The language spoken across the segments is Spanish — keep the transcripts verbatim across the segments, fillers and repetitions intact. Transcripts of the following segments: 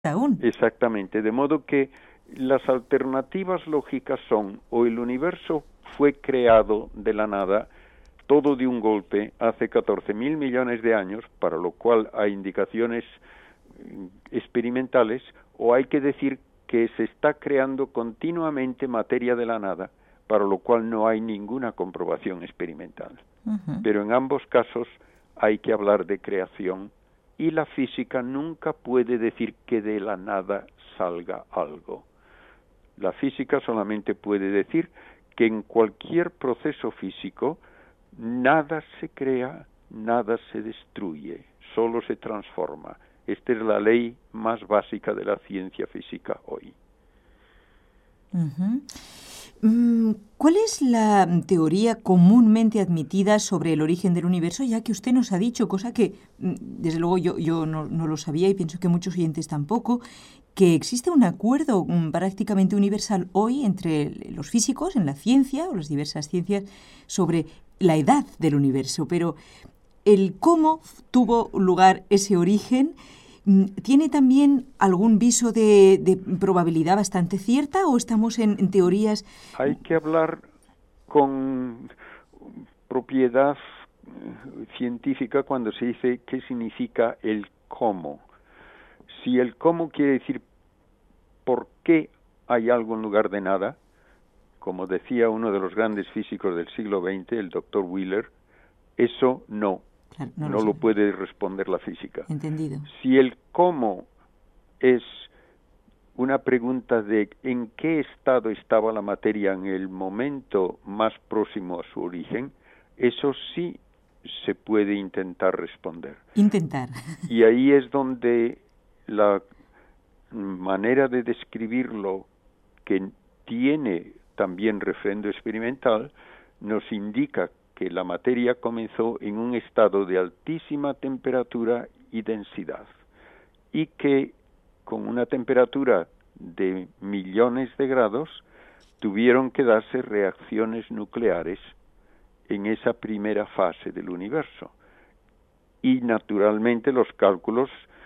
aún. Exactamente, de modo que las alternativas lógicas son o el universo fue creado de la nada, todo de un golpe, hace catorce mil millones de años, para lo cual hay indicaciones experimentales, o hay que decir que se está creando continuamente materia de la nada, para lo cual no hay ninguna comprobación experimental. Uh-huh. Pero en ambos casos hay que hablar de creación, y la física nunca puede decir que de la nada salga algo. La física solamente puede decir que en cualquier proceso físico nada se crea, nada se destruye, solo se transforma. Esta es la ley más básica de la ciencia física hoy. Uh-huh. ¿Cuál es la teoría comúnmente admitida sobre el origen del universo? Ya que usted nos ha dicho, cosa que desde luego yo, yo no, no lo sabía y pienso que muchos oyentes tampoco, que existe un acuerdo prácticamente universal hoy entre los físicos en la ciencia o las diversas ciencias sobre la edad del universo. Pero el cómo tuvo lugar ese origen, ¿tiene también algún viso de, de probabilidad bastante cierta o estamos en, en teorías? Hay que hablar con propiedad científica cuando se dice qué significa el cómo. Si el cómo quiere decir por qué hay algo en lugar de nada, como decía uno de los grandes físicos del siglo veinte, el doctor Wheeler, eso no. Claro, no, no lo, lo puede responder la física. Entendido. Si el cómo es una pregunta de en qué estado estaba la materia en el momento más próximo a su origen, eso sí se puede intentar responder. Intentar. Y ahí es donde la manera de describirlo, que tiene también refrendo experimental, nos indica que la materia comenzó en un estado de altísima temperatura y densidad, y que con una temperatura de millones de grados tuvieron que darse reacciones nucleares en esa primera fase del universo. Y naturalmente los cálculos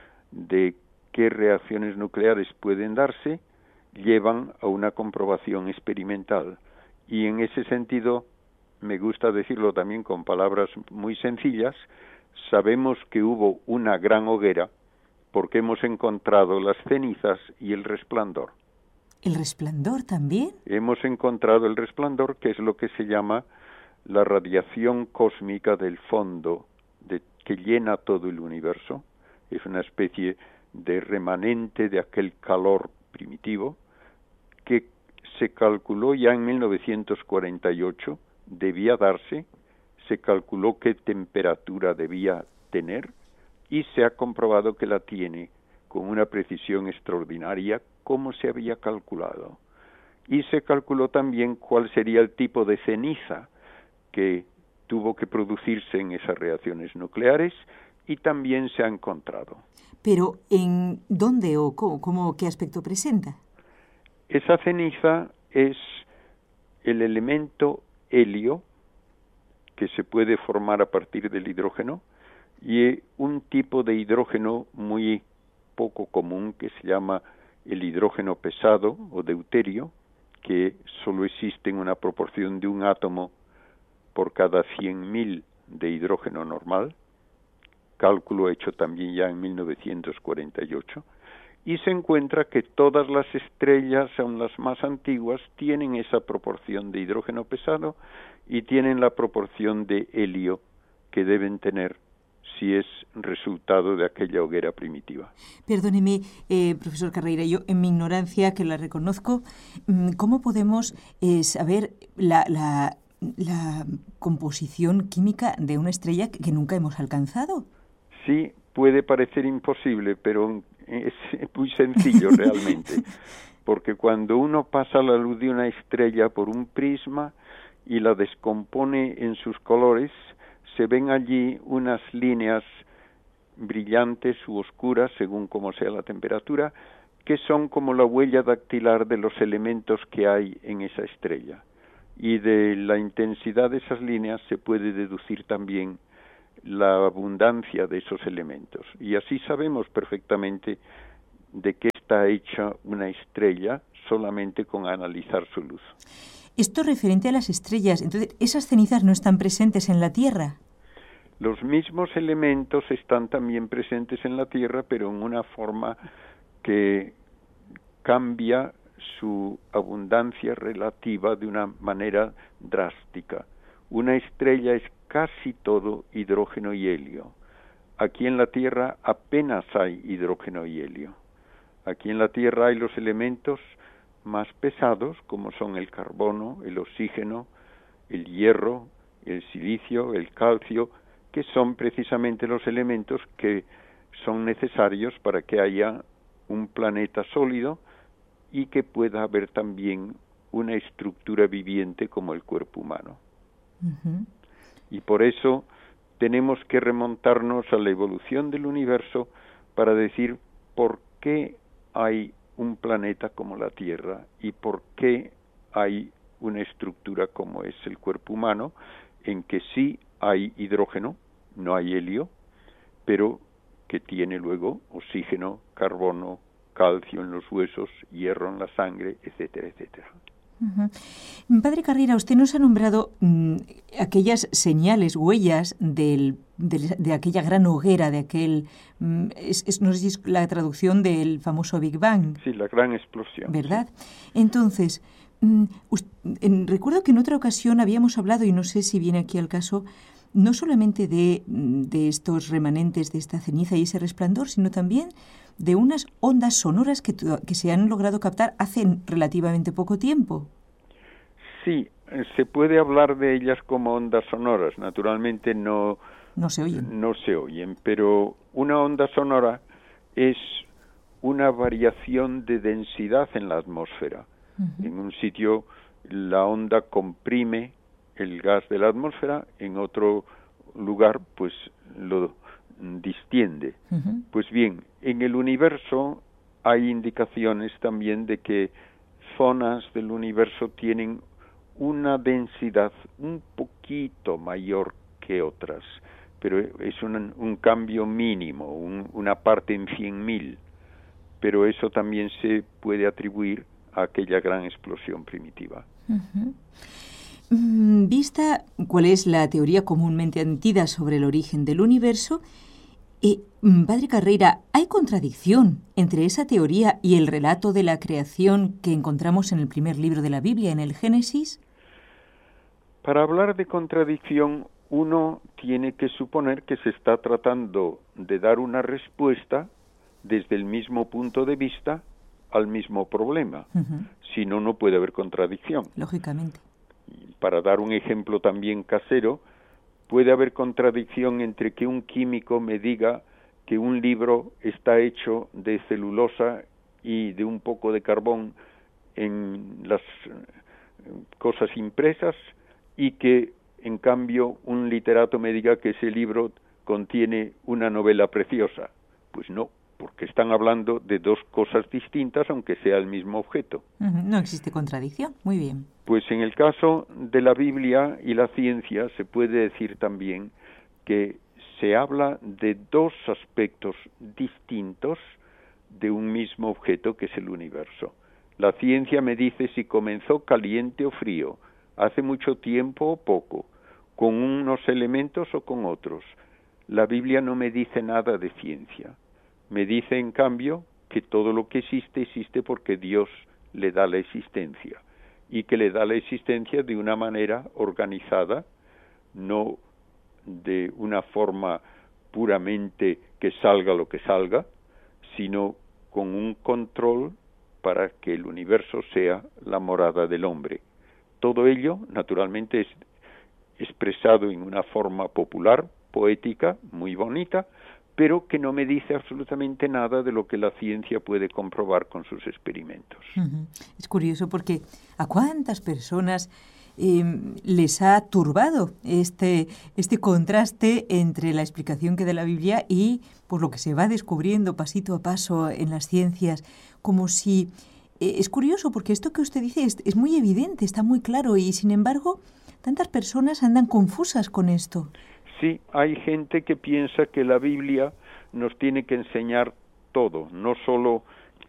de qué reacciones nucleares pueden darse llevan a una comprobación experimental. Y en ese sentido, me gusta decirlo también con palabras muy sencillas, sabemos que hubo una gran hoguera porque hemos encontrado las cenizas y el resplandor. ¿El resplandor también? Hemos encontrado el resplandor, que es lo que se llama la radiación cósmica del fondo, de, que llena todo el universo. Es una especie de remanente de aquel calor primitivo que se calculó ya en mil novecientos cuarenta y ocho, debía darse, se calculó qué temperatura debía tener y se ha comprobado que la tiene con una precisión extraordinaria, como se había calculado. Y se calculó también cuál sería el tipo de ceniza que tuvo que producirse en esas reacciones nucleares y también se ha encontrado. ¿Pero en dónde o cómo, cómo qué aspecto presenta? Esa ceniza es el elemento helio que se puede formar a partir del hidrógeno y un tipo de hidrógeno muy poco común que se llama el hidrógeno pesado o deuterio, que solo existe en una proporción de un átomo por cada cien mil de hidrógeno normal, cálculo hecho también ya en mil novecientos cuarenta y ocho, y se encuentra que todas las estrellas, aun las más antiguas, tienen esa proporción de hidrógeno pesado y tienen la proporción de helio que deben tener si es resultado de aquella hoguera primitiva. Perdóneme, eh, profesor Carreira, yo en mi ignorancia, que la reconozco, ¿cómo podemos eh, saber la, la, la composición química de una estrella que nunca hemos alcanzado? Sí, puede parecer imposible, pero es muy sencillo realmente, porque cuando uno pasa la luz de una estrella por un prisma y la descompone en sus colores, se ven allí unas líneas brillantes u oscuras, según como sea la temperatura, que son como la huella dactilar de los elementos que hay en esa estrella. Y de la intensidad de esas líneas se puede deducir también la abundancia de esos elementos. Y así sabemos perfectamente de qué está hecha una estrella solamente con analizar su luz. Esto referente a las estrellas, entonces, ¿esas cenizas no están presentes en la Tierra? Los mismos elementos están también presentes en la Tierra, pero en una forma que cambia su abundancia relativa de una manera drástica. Una estrella es casi todo hidrógeno y helio. Aquí en la Tierra apenas hay hidrógeno y helio. Aquí en la Tierra hay los elementos más pesados, como son el carbono, el oxígeno, el hierro, el silicio, el calcio, que son precisamente los elementos que son necesarios para que haya un planeta sólido y que pueda haber también una estructura viviente como el cuerpo humano. Uh-huh. Y por eso tenemos que remontarnos a la evolución del universo para decir por qué hay un planeta como la Tierra y por qué hay una estructura como es el cuerpo humano, en que sí hay hidrógeno, no hay helio, pero que tiene luego oxígeno, carbono, calcio en los huesos, hierro en la sangre, etcétera, etcétera. Uh-huh. Padre Carrera, usted nos ha nombrado mmm, aquellas señales, huellas del, de, de aquella gran hoguera, de aquel, mmm, es, es, no sé si es la traducción del famoso Big Bang. Sí, la gran explosión. ¿Verdad? Sí. Entonces, mmm, usted, en, recuerdo que en otra ocasión habíamos hablado, y no sé si viene aquí al caso, no solamente de, de estos remanentes de esta ceniza y ese resplandor, sino también de unas ondas sonoras que, que se han logrado captar hace relativamente poco tiempo. Sí, se puede hablar de ellas como ondas sonoras. Naturalmente no, no se oyen. No se oyen, pero una onda sonora es una variación de densidad en la atmósfera. Uh-huh. En un sitio la onda comprime el gas de la atmósfera, en otro lugar pues lo distiende. Uh-huh. Pues bien, en el universo hay indicaciones también de que zonas del universo tienen una densidad un poquito mayor que otras, pero es un, un cambio mínimo, un, una parte en cien mil, pero eso también se puede atribuir a aquella gran explosión primitiva. Uh-huh. Vista cuál es la teoría comúnmente admitida sobre el origen del universo, eh, Padre Carrera, ¿hay contradicción entre esa teoría y el relato de la creación que encontramos en el primer libro de la Biblia, en el Génesis? Para hablar de contradicción, uno tiene que suponer que se está tratando de dar una respuesta desde el mismo punto de vista al mismo problema. Uh-huh. Si no, no puede haber contradicción. Lógicamente. Para dar un ejemplo también casero, puede haber contradicción entre que un químico me diga que un libro está hecho de celulosa y de un poco de carbón en las cosas impresas y que, en cambio, un literato me diga que ese libro contiene una novela preciosa. Pues no, porque están hablando de dos cosas distintas, aunque sea el mismo objeto. No existe contradicción. Muy bien. Pues en el caso de la Biblia y la ciencia se puede decir también que se habla de dos aspectos distintos de un mismo objeto que es el universo. La ciencia me dice si comenzó caliente o frío, hace mucho tiempo o poco, con unos elementos o con otros. La Biblia no me dice nada de ciencia. Me dice, en cambio, que todo lo que existe, existe porque Dios le da la existencia, y que le da la existencia de una manera organizada, no de una forma puramente que salga lo que salga, sino con un control para que el universo sea la morada del hombre. Todo ello, naturalmente, es expresado en una forma popular, poética, muy bonita, pero que no me dice absolutamente nada de lo que la ciencia puede comprobar con sus experimentos. Uh-huh. Es curioso porque ¿a cuántas personas eh, les ha turbado este, este contraste entre la explicación que da la Biblia y por lo que se va descubriendo pasito a paso en las ciencias? Como si... Eh, es curioso porque esto que usted dice es, es muy evidente, está muy claro y sin embargo tantas personas andan confusas con esto. Sí, hay gente que piensa que la Biblia nos tiene que enseñar todo, no solo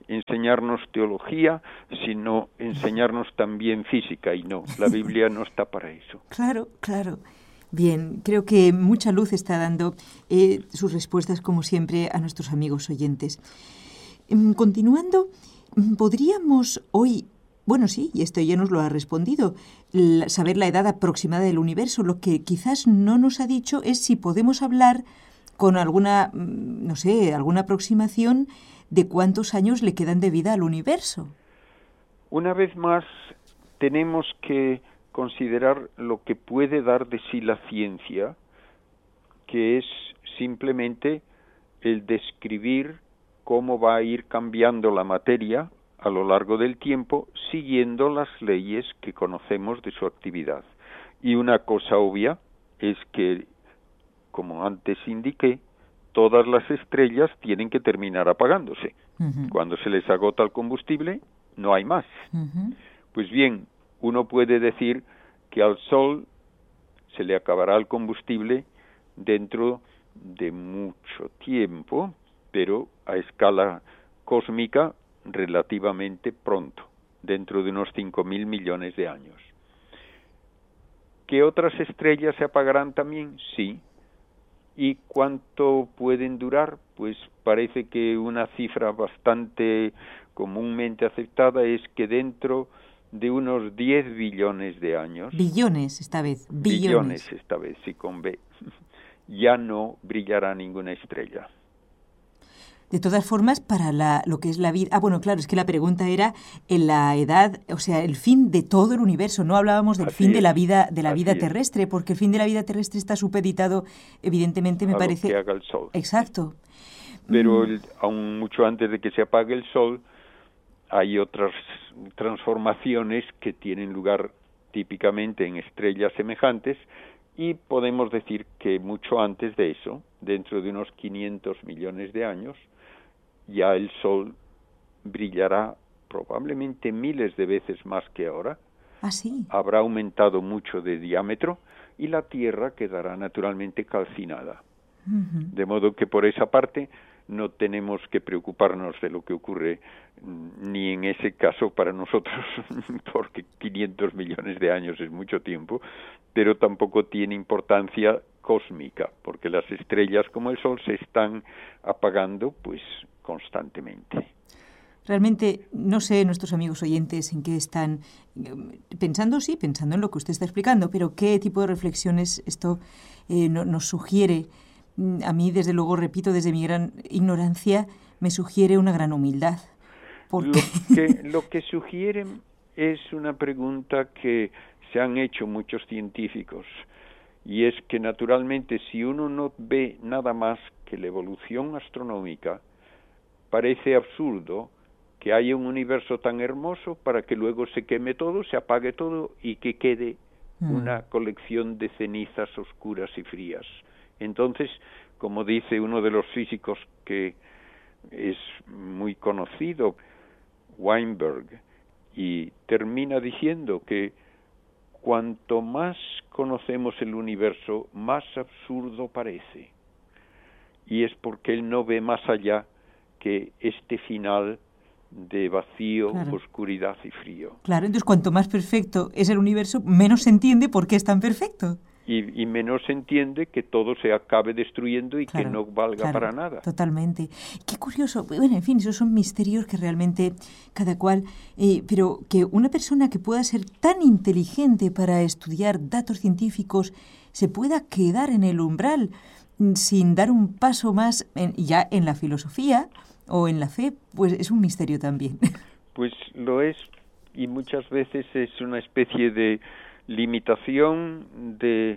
enseñarnos teología, sino enseñarnos también física, y no, la Biblia no está para eso. Claro, claro. Bien, creo que mucha luz está dando eh, sus respuestas, como siempre, a nuestros amigos oyentes. Mm, continuando, podríamos hoy, bueno, sí, y esto ya nos lo ha respondido, la, saber la edad aproximada del universo. Lo que quizás no nos ha dicho es si podemos hablar con alguna, no sé, alguna aproximación de cuántos años le quedan de vida al universo. Una vez más, tenemos que considerar lo que puede dar de sí la ciencia, que es simplemente el describir cómo va a ir cambiando la materia a lo largo del tiempo, siguiendo las leyes que conocemos de su actividad. Y una cosa obvia es que, como antes indiqué, todas las estrellas tienen que terminar apagándose. Uh-huh. Cuando se les agota el combustible, no hay más. Uh-huh. Pues bien, uno puede decir que al Sol se le acabará el combustible dentro de mucho tiempo, pero a escala cósmica relativamente pronto, dentro de unos cinco mil millones de años. ¿Que otras estrellas se apagarán también? Sí. ¿Y cuánto pueden durar? Pues parece que una cifra bastante comúnmente aceptada es que dentro de unos diez billones de años... Billones esta vez, billones. Billones esta vez, sí, con B. Ya no brillará ninguna estrella. De todas formas, para la, lo que es la vida... Ah, bueno, claro, es que la pregunta era en la edad, o sea, el fin de todo el universo. No hablábamos del Así fin es, de la vida de la así vida es. terrestre, porque el fin de la vida terrestre está supeditado, evidentemente, me a parece... lo que haga el Sol. Exacto. Pero el, aún mucho antes de que se apague el Sol, hay otras transformaciones que tienen lugar típicamente en estrellas semejantes, y podemos decir que mucho antes de eso, dentro de unos quinientos millones de años, ya el Sol brillará probablemente miles de veces más que ahora. ¿Ah, sí? Habrá aumentado mucho de diámetro y la Tierra quedará naturalmente calcinada. Uh-huh. De modo que por esa parte no tenemos que preocuparnos de lo que ocurre ni en ese caso para nosotros, porque quinientos millones de años es mucho tiempo, pero tampoco tiene importancia cósmica, porque las estrellas como el Sol se están apagando pues constantemente. Realmente no sé nuestros amigos oyentes en qué están pensando, sí, pensando en lo que usted está explicando, pero qué tipo de reflexiones esto eh, no, nos sugiere. A mí, desde luego, repito, desde mi gran ignorancia, me sugiere una gran humildad. Porque... Lo que, lo que sugiere es una pregunta que se han hecho muchos científicos, y es que naturalmente si uno no ve nada más que la evolución astronómica, parece absurdo que haya un universo tan hermoso para que luego se queme todo, se apague todo y que quede mm. una colección de cenizas oscuras y frías. Entonces, como dice uno de los físicos que es muy conocido, Weinberg, y termina diciendo que cuanto más conocemos el universo, más absurdo parece. Y es porque él no ve más allá que este final de vacío, claro. oscuridad y frío. Claro, entonces cuanto más perfecto es el universo, menos se entiende por qué es tan perfecto. Y, y menos se entiende que todo se acabe destruyendo y claro, que no valga claro, para nada. Totalmente. Qué curioso. Bueno, en fin, esos son misterios que realmente cada cual... Eh, pero que una persona que pueda ser tan inteligente para estudiar datos científicos se pueda quedar en el umbral sin dar un paso más en, ya en la filosofía o en la fe, pues es un misterio también. Pues lo es, y muchas veces es una especie de limitación de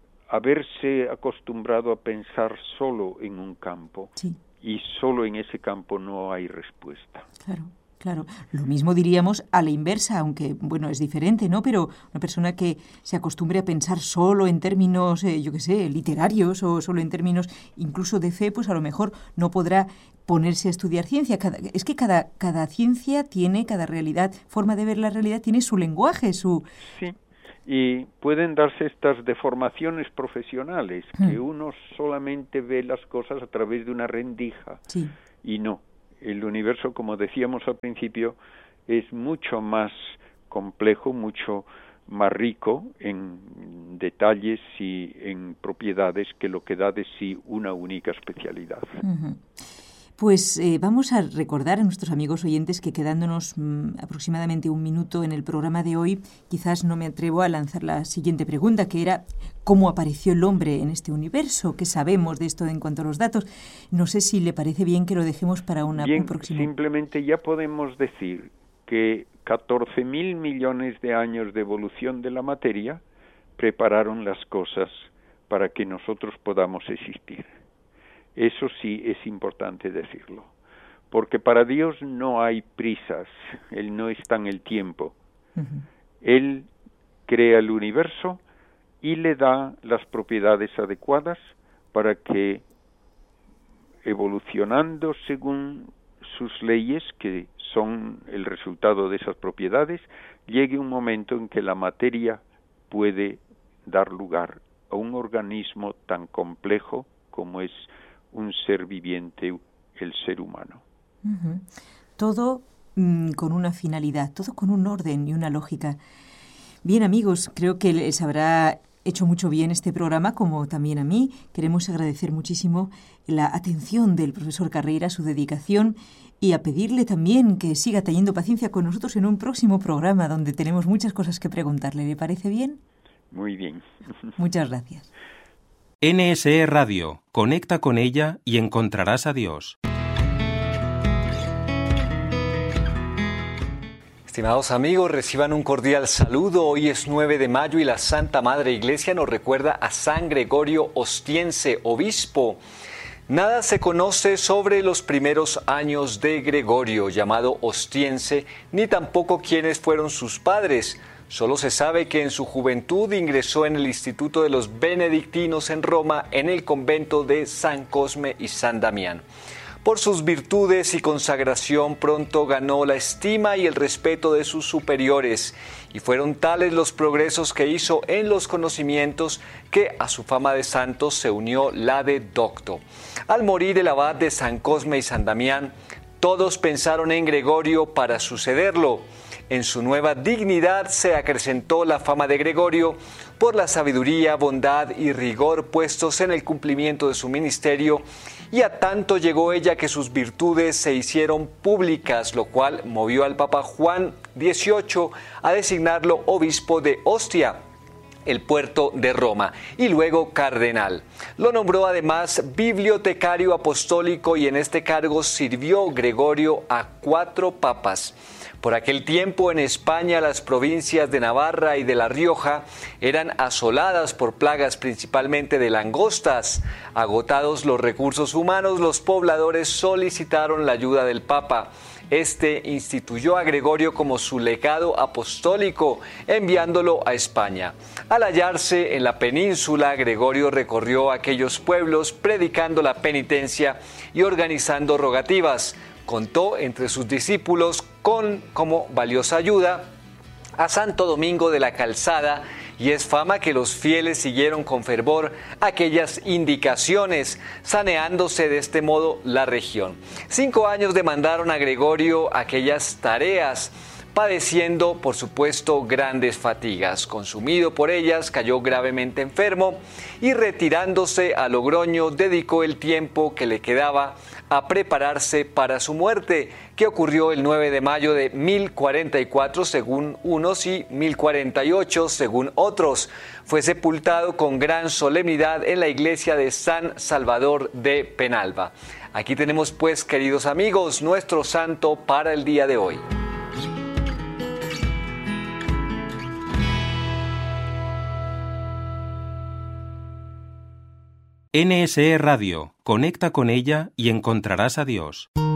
haberse acostumbrado a pensar solo en un campo, sí. y solo en ese campo no hay respuesta. Claro, claro. Lo mismo diríamos a la inversa, aunque, bueno, es diferente, ¿no? Pero una persona que se acostumbre a pensar solo en términos, eh, yo qué sé, literarios o solo en términos incluso de fe, pues a lo mejor no podrá ponerse a estudiar ciencia. Cada, es que cada, cada ciencia tiene, cada realidad, forma de ver la realidad, tiene su lenguaje, su... Sí. Y pueden darse estas deformaciones profesionales, hmm. que uno solamente ve las cosas a través de una rendija. Sí. Y no, el universo, como decíamos al principio, es mucho más complejo, mucho más rico en detalles y en propiedades que lo que da de sí una única especialidad. Uh-huh. Pues eh, vamos a recordar a nuestros amigos oyentes que quedándonos mmm, aproximadamente un minuto en el programa de hoy, quizás no me atrevo a lanzar la siguiente pregunta, que era ¿cómo apareció el hombre en este universo? ¿Qué sabemos de esto en cuanto a los datos? No sé si le parece bien que lo dejemos para una, bien, un próximo... Simplemente ya podemos decir que catorce mil millones de años de evolución de la materia prepararon las cosas para que nosotros podamos existir. Eso sí es importante decirlo, porque para Dios no hay prisas, Él no está en el tiempo. Uh-huh. Él crea el universo y le da las propiedades adecuadas para que, evolucionando según sus leyes, que son el resultado de esas propiedades, llegue un momento en que la materia puede dar lugar a un organismo tan complejo como es un ser viviente, el ser humano. Uh-huh. Todo mmm, con una finalidad, todo con un orden y una lógica. Bien, amigos, creo que les habrá hecho mucho bien este programa, como también a mí. Queremos agradecer muchísimo la atención del profesor Carreira, su dedicación, y a pedirle también que siga teniendo paciencia con nosotros en un próximo programa donde tenemos muchas cosas que preguntarle. ¿Le parece bien? Muy bien. Muchas gracias. N S E Radio. Conecta con ella y encontrarás a Dios. Estimados amigos, reciban un cordial saludo. Hoy es nueve de mayo y la Santa Madre Iglesia nos recuerda a San Gregorio Ostiense, obispo. Nada se conoce sobre los primeros años de Gregorio, llamado Ostiense, ni tampoco quiénes fueron sus padres. Solo se sabe que en su juventud ingresó en el Instituto de los Benedictinos en Roma, en el convento de San Cosme y San Damián. Por sus virtudes y consagración pronto ganó la estima y el respeto de sus superiores, y fueron tales los progresos que hizo en los conocimientos que a su fama de santo se unió la de docto. Al morir el abad de San Cosme y San Damián, todos pensaron en Gregorio para sucederlo. En su nueva dignidad se acrecentó la fama de Gregorio por la sabiduría, bondad y rigor puestos en el cumplimiento de su ministerio, y a tanto llegó ella que sus virtudes se hicieron públicas, lo cual movió al Papa Juan dieciocho a designarlo obispo de Ostia, el puerto de Roma, y luego cardenal. Lo nombró además bibliotecario apostólico y en este cargo sirvió Gregorio a cuatro papas. Por aquel tiempo en España las provincias de Navarra y de La Rioja eran asoladas por plagas principalmente de langostas. Agotados los recursos humanos, los pobladores solicitaron la ayuda del Papa. Este instituyó a Gregorio como su legado apostólico, enviándolo a España. Al hallarse en la península, Gregorio recorrió aquellos pueblos predicando la penitencia y organizando rogativas. Contó entre sus discípulos con como valiosa ayuda a Santo Domingo de la Calzada, y es fama que los fieles siguieron con fervor aquellas indicaciones, saneándose de este modo la región. Cinco años demandaron a Gregorio aquellas tareas, padeciendo, por supuesto, grandes fatigas. Consumido por ellas, cayó gravemente enfermo y, retirándose a Logroño, dedicó el tiempo que le quedaba a prepararse para su muerte, que ocurrió el nueve de mayo de mil cuarenta y cuatro según unos y mil cuarenta y ocho según otros. Fue sepultado con gran solemnidad en la iglesia de San Salvador de Penalba. Aquí tenemos pues, queridos amigos, nuestro santo para el día de hoy. N S E Radio. Conecta con ella y encontrarás a Dios.